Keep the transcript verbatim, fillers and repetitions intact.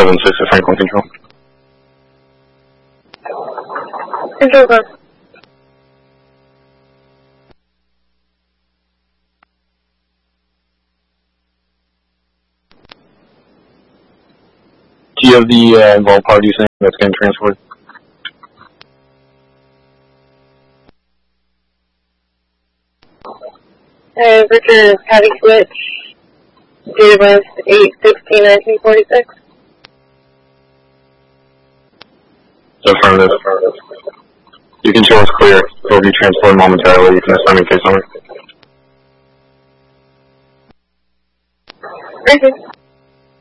seven six to Franklin Control. Control code. Do you have the uh, involved party saying that's getting transported? Uh, Richard Patty Switch, date of birth eight sixteen nineteen forty-six. Affirmative. You can show us clear. We'll be transported momentarily. You can assign in case on it. Thank you.